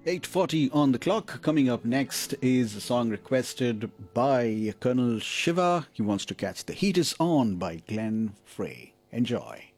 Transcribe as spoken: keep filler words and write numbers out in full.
eight forty on the clock. Coming up next is a song requested by Colonel Shiva. He wants to catch The Heat Is On by Glenn Frey. Enjoy.